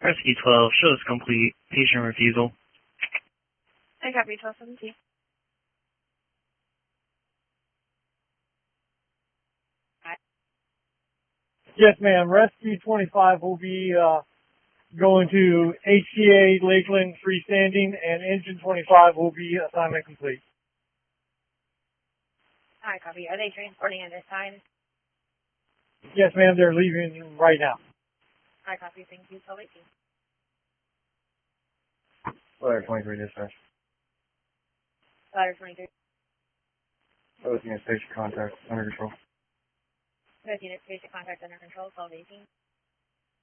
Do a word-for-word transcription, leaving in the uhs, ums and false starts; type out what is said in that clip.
Rescue twelve, shows complete. Patient refusal. I copy twelve seventeen. Yes, ma'am. Rescue twenty-five will be uh, going to H C A Lakeland freestanding, and Engine twenty-five will be assignment complete. I copy. Are they transporting at this time? Yes, ma'am. They're leaving right now. I copy. Thank you. twelve eighteen. Ladder twenty-three dispatch. Ladder twenty-three. Looking at station contact under control. Looking at basic contact under control. twelve eighteen.